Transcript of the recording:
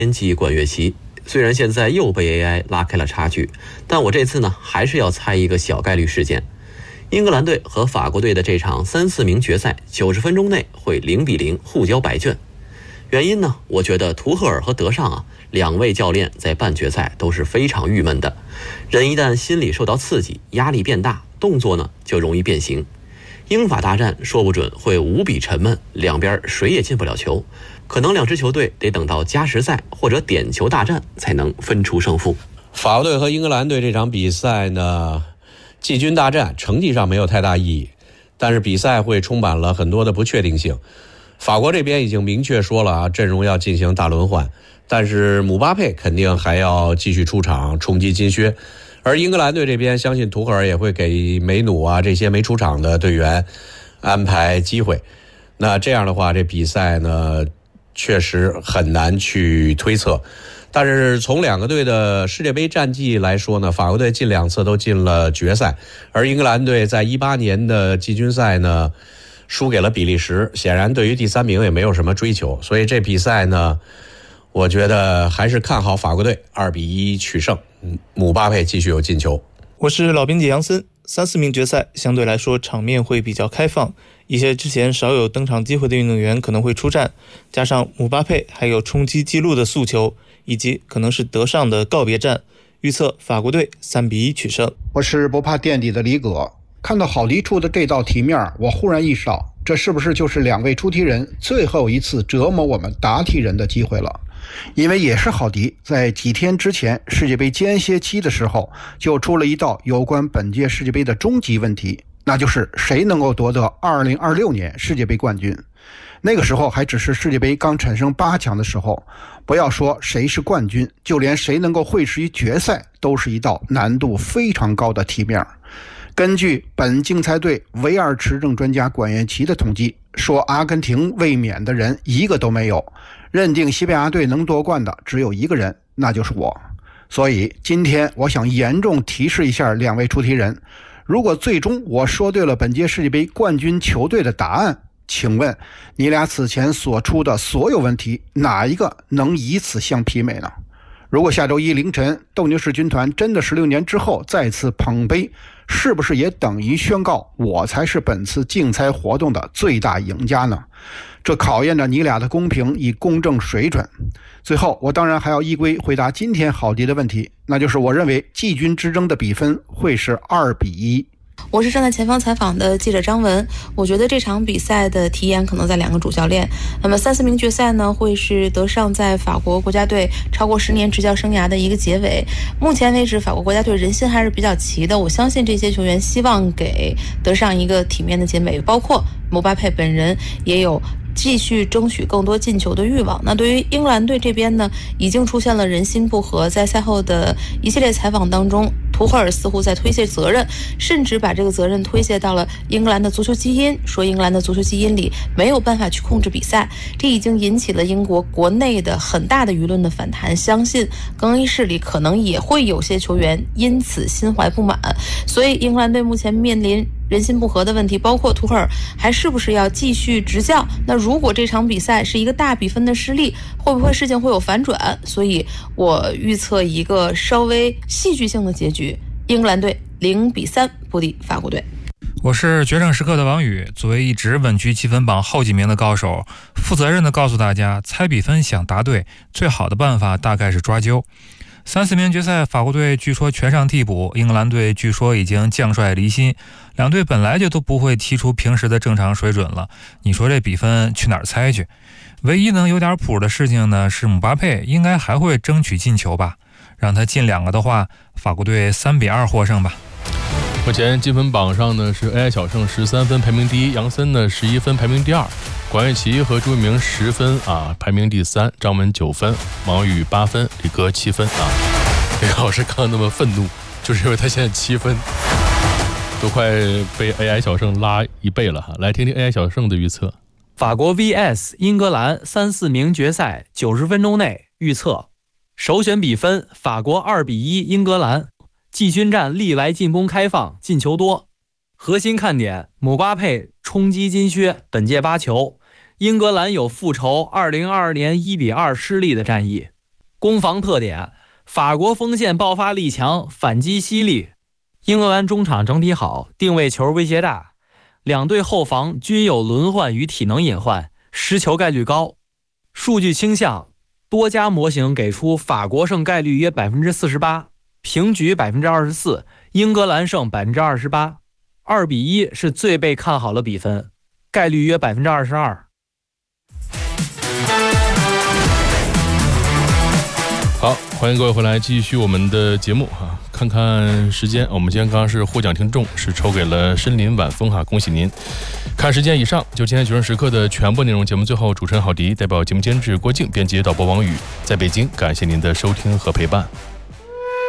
编辑管乐器。虽然现在又被 AI 拉开了差距，但我这次呢还是要猜一个小概率事件。英格兰队和法国队的这场3-4名决赛90分钟内会0-0互交白卷。原因呢，我觉得图赫尔和德尚两位教练在半决赛都是非常郁闷的。人一旦心理受到刺激，压力变大，动作呢就容易变形。英法大战说不准会无比沉闷，两边谁也进不了球，可能两支球队得等到加时赛或者点球大战才能分出胜负。 法国队和英格兰队这场比赛呢，季军大战成绩上没有太大意义，但是比赛会充满了很多的不确定性。法国这边已经明确说了阵容要进行大轮换，但是姆巴佩肯定还要继续出场冲击金靴。而英格兰队这边，相信图赫尔也会给梅努这些没出场的队员安排机会。那这样的话，这比赛呢确实很难去推测。但是从两个队的世界杯战绩来说呢，法国队近2次都进了决赛，而英格兰队在18年的季军赛呢输给了比利时，显然对于第3名也没有什么追求。所以这比赛呢，我觉得还是看好法国队2-1取胜，姆巴佩继续有进球。 我是老编辑杨森。3-4名决赛相对来说场面会比较开放，一些之前少有登场机会的运动员可能会出战，加上姆巴佩还有冲击纪录的诉求，以及可能是德尚的告别战，预测法国队3-1取胜。 我是不怕垫底的李葛。看到郝迪出的这道题面，我忽然意识到，这是不是就是2位出题人最后一次折磨我们答题人的机会了？因为也是郝迪在几天之前世界杯间歇期的时候，就出了一道有关本届世界杯的终极问题，那就是谁能够夺得2026年世界杯冠军。那个时候还只是世界杯刚产生8强的时候，不要说谁是冠军，就连谁能够会师于决赛都是一道难度非常高的题面。根据本竞猜队唯二持证专家管乐琪的统计，说阿根廷卫冕的人一个都没有，认定西班牙队能夺冠的只有一个人，那就是我。所以今天我想严重提示一下2位出题人，如果最终我说对了本届世界杯冠军球队的答案，请问你俩此前所出的所有问题，哪一个能以此相媲美呢？如果下周一凌晨斗牛士军团真的16年之后再次捧杯，是不是也等于宣告我才是本次竞猜活动的最大赢家呢？这考验着你俩的公平与公正水准。最后我当然还要依规回答今天郝迪的问题，那就是我认为季军之争的比分会是2-1。 我是站在前方采访的记者张文。我觉得这场比赛的题眼可能在2个主教练。那么3-4名决赛呢，会是德尚在法国国家队超过10年执教生涯的一个结尾。目前为止，法国国家队人心还是比较齐的，我相信这些球员希望给德尚一个体面的结尾，包括姆巴佩本人也有继续争取更多进球的欲望。那对于英格兰队这边呢，已经出现了人心不和，在赛后的一系列采访当中，图赫尔似乎在推卸责任，甚至把这个责任推卸到了英格兰的足球基因，说英格兰的足球基因里没有办法去控制比赛，这已经引起了英国国内的很大的舆论的反弹。相信更衣室里可能也会有些球员因此心怀不满，所以英格兰队目前面临人心不和的问题，包括图赫尔还是不是要继续执教。那如果这场比赛是一个大比分的失利，会不会事情会有反转？所以我预测一个稍微戏剧性的结局，英格兰队0-3不敌法国队。 我是决胜时刻的王宇。作为一直稳居积分榜后几名的高手，负责任的告诉大家，猜比分想答对，最好的办法大概是抓阄。3-4名决赛，法国队据说全上替补，英格兰队据说已经将帅离心，两队本来就都不会踢出平时的正常水准了，你说这比分去哪儿猜去？唯一能有点谱的事情呢，是姆巴佩应该还会争取进球吧，让他进2个的话，法国队3-2获胜吧。 目前积分榜上呢是 AI 小胜13分排名第一，杨森呢11分排名第二，管乐琪和朱一鸣10分排名第3，张文9分，王宇8分，李哥7分李老师刚刚那么愤怒，就是因为他现在7分，都快被 AI 小胜拉1倍了来听听 AI 小胜的预测。 法国 vs 英格兰3-4名决赛90分钟内预测，首选比分法国2-1英格兰，季军战历来进攻开放，进球多。核心看点姆巴佩冲击金靴，本届8球。英格兰有复仇2022年1-2失利的战役。 攻防特点：法国锋线爆发力强，反击犀利；英格兰中场整体好，定位球威胁大。两队后防均有轮换与体能隐患，失球概率高。数据倾向：多家模型给出法国胜概率约 48%， 平局 24%， 英格兰胜 28%。 2-1是最被看好的比分，概率约 22%。 好，欢迎各位回来继续我们的节目啊！看看时间，我们今天刚刚是获奖听众是抽给了深林晚风哈，恭喜您！看时间，以上就今天决胜时刻的全部内容。节目最后，主持人郝迪代表节目监制郭靖、编辑导播王宇，在北京感谢您的收听和陪伴。